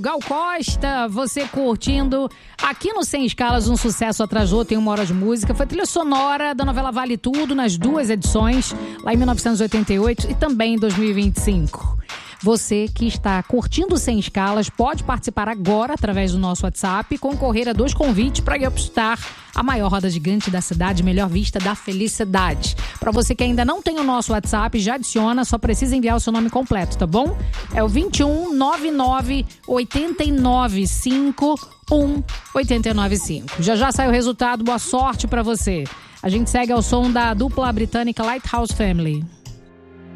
Gal Costa, você curtindo aqui no Sem Escalas, um sucesso atrás do outro, tem 1 hora de música. Foi trilha sonora da novela Vale Tudo, nas 2 edições, lá em 1988 e também em 2025. Você que está curtindo Sem Escalas pode participar agora através do nosso WhatsApp e concorrer a 2 convites para ir Upstar, a maior roda gigante da cidade, melhor vista da felicidade. Para você que ainda não tem o nosso WhatsApp, já adiciona, só precisa enviar o seu nome completo, tá bom? É o 21 99 89 5 1 89 5. Já sai o resultado, boa sorte para você. A gente segue ao som da dupla britânica Lighthouse Family.